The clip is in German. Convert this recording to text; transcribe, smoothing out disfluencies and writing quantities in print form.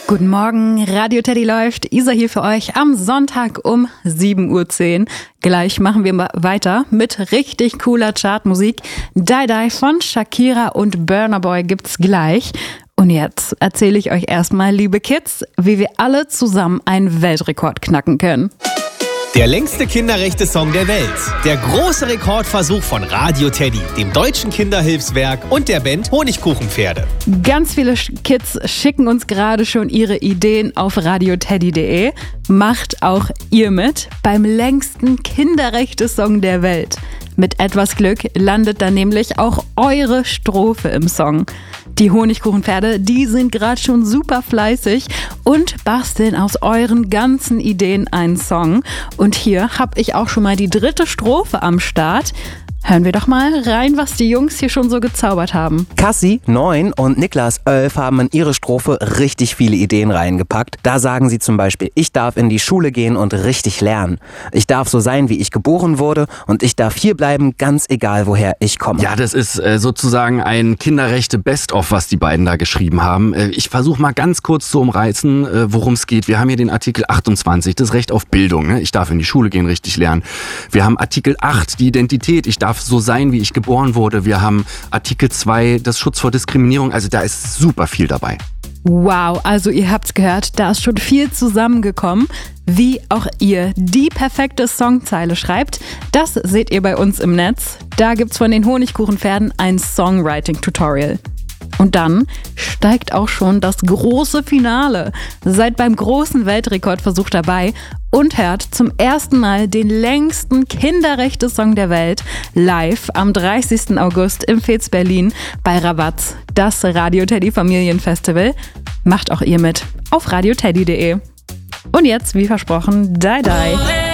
Guten Morgen, Radio Teddy läuft. Isa hier für euch am Sonntag um 7:10 Uhr. Gleich machen wir weiter mit richtig cooler Chartmusik. Die Die von Shakira und Burna Boy gibt's gleich. Und jetzt erzähle ich euch erstmal, liebe Kids, wie wir alle zusammen einen Weltrekord knacken können. Der längste Kinderrechte-Song der Welt. Der große Rekordversuch von Radio Teddy, dem Deutschen Kinderhilfswerk und der Band Honigkuchenpferde. Ganz viele Kids schicken uns gerade schon ihre Ideen auf radioteddy.de. Macht auch ihr mit beim längsten Kinderrechte-Song der Welt. Mit etwas Glück landet dann nämlich auch eure Strophe im Song. Die Honigkuchenpferde, die sind gerade schon super fleißig und basteln aus euren ganzen Ideen einen Song. Und hier habe ich auch schon mal die 3. Strophe am Start. Hören wir doch mal rein, was die Jungs hier schon so gezaubert haben. Cassie, 9 und Niklas, 11 haben in ihre Strophe richtig viele Ideen reingepackt. Da sagen sie zum Beispiel, ich darf in die Schule gehen und richtig lernen. Ich darf so sein, wie ich geboren wurde und ich darf hier bleiben, ganz egal, woher ich komme. Ja, das ist sozusagen ein Kinderrechte-Best-of, was die beiden da geschrieben haben. Ich versuche mal ganz kurz zu umreißen, worum es geht. Wir haben hier den Artikel 28, das Recht auf Bildung. Ne? Ich darf in die Schule gehen, richtig lernen. Wir haben Artikel 8, die Identität. Ich darf so sein, wie ich geboren wurde. Wir haben Artikel 2, das Schutz vor Diskriminierung. Also da ist super viel dabei. Wow, also ihr habt's gehört, da ist schon viel zusammengekommen. Wie auch ihr die perfekte Songzeile schreibt, das seht ihr bei uns im Netz. Da gibt's von den Honigkuchenpferden ein Songwriting-Tutorial. Und dann steigt auch schon das große Finale. Seid beim großen Weltrekordversuch dabei und hört zum ersten Mal den längsten Kinderrechte-Song der Welt live am 30. August im Fez Berlin bei Rabatz, das Radio Teddy Familienfestival. Macht auch ihr mit auf radioteddy.de. Und jetzt, wie versprochen, Die Die.